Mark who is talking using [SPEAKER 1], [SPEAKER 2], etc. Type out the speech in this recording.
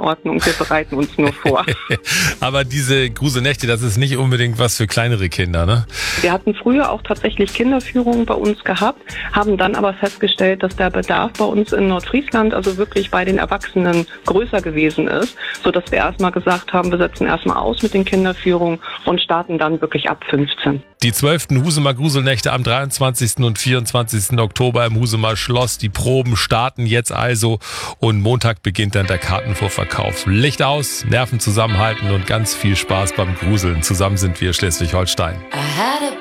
[SPEAKER 1] Ordnung, wir bereiten uns nur vor.
[SPEAKER 2] Aber diese Gruselnächte, das ist nicht unbedingt was für kleinere Kinder, ne?
[SPEAKER 1] Wir hatten früher auch tatsächlich Kinderführungen bei uns gehabt, haben dann aber festgestellt, dass der Bedarf bei uns in Nordfriesland also wirklich bei den Erwachsenen größer gewesen ist, sodass wir erstmal gesagt haben, wir setzen erstmal aus mit den Kinderführungen und starten dann wirklich ab 15.
[SPEAKER 2] Die 12. Husumer Gruselnächte am 23. und 24. Oktober im Husumer Schloss. Die Proben starten jetzt also und Montag beginnt dann der Kartenvorverkauf. Licht aus, Nerven zusammenhalten und ganz viel Spaß beim Gruseln. Zusammen sind wir Schleswig-Holstein.